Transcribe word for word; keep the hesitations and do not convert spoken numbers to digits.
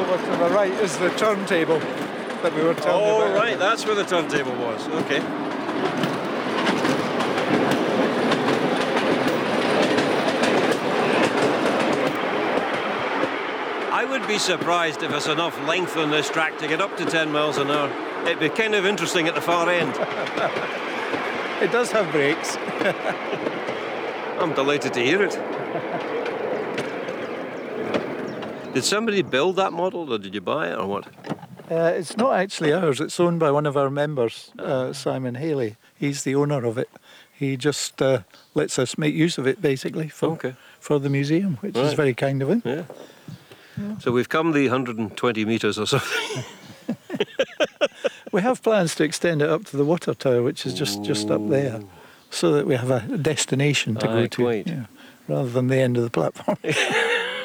over to the right is the turntable that we were telling you Oh, about. right, that's where the turntable was. Okay. I would be surprised if there's enough length on this track to get up to ten miles an hour. It'd be kind of interesting at the far end. It does have brakes. I'm delighted to hear it. Did somebody build that model, or did you buy it, or what? Uh, it's not actually ours. It's owned by one of our members, uh, Simon Haley. He's the owner of it. He just uh, lets us make use of it, basically, for Okay. for the museum, which Right. is very kind of him. Yeah. Yeah. So we've come the one hundred twenty metres or something. We have plans to extend it up to the water tower, which is just, just up there, so that we have a destination to Aye, go to, quite. yeah, rather than the end of the platform.